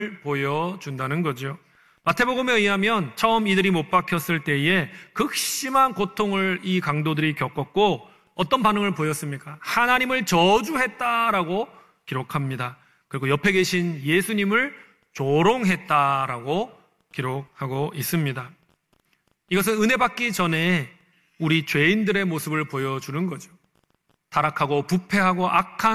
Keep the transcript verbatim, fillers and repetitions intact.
보여준다는 거죠. 마태복음에 의하면 처음 이들이 못 박혔을 때에 극심한 고통을 이 강도들이 겪었고 어떤 반응을 보였습니까? 하나님을 저주했다라고 기록합니다. 그리고 옆에 계신 예수님을 조롱했다라고 기록하고 있습니다. 이것은 은혜 받기 전에 우리 죄인들의 모습을 보여주는 거죠. 타락하고 부패하고 악한